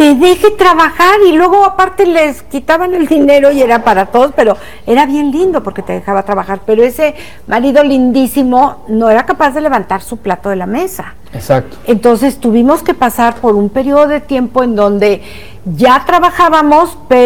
te deje trabajar, y luego aparte les quitaban el dinero y era para todos, pero era bien lindo porque te dejaba trabajar, pero ese marido lindísimo no era capaz de levantar su plato de la mesa. Exacto. Entonces tuvimos que pasar por un periodo de tiempo en donde ya trabajábamos, pero